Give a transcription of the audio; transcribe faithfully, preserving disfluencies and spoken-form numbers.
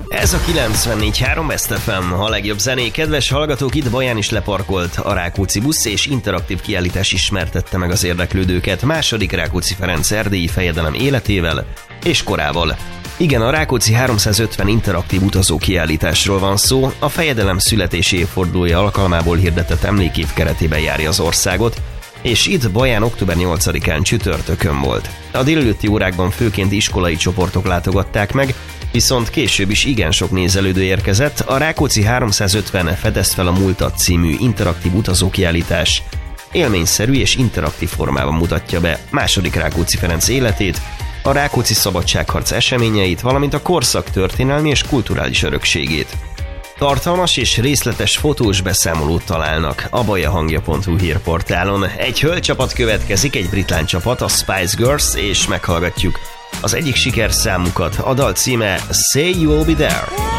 Ez a kilencvennégy három Best ef em, a legjobb zené. Kedves hallgatók, itt Baján is leparkolt a Rákóczi busz, és interaktív kiállítás ismertette meg az érdeklődőket második Rákóczi Ferenc erdélyi fejedelem életével és korával. Igen, a Rákóczi háromszázötven interaktív utazó kiállításról van szó, a fejedelem születési évfordulója alkalmából hirdetett emlékév keretében járja az országot, és itt Baján október nyolcadikán csütörtökön volt. A délelőtti órákban főként iskolai csoportok látogatták meg, viszont később is igen sok nézelődő érkezett. A Rákóczi háromszázötven Fedezd fel a múltat című interaktív utazókiállítás élményszerű és interaktív formában mutatja be második Rákóczi Ferenc életét, a Rákóczi szabadságharc eseményeit, valamint a korszak történelmi és kulturális örökségét. Tartalmas és részletes fotós beszámolót találnak a bajahangja pont hu hírportálon. Egy hölgycsapat következik, egy brit lánycsapat, a Spice Girls, és meghallgatjuk az egyik sikerszámukat. A dal címe Say You'll Be There.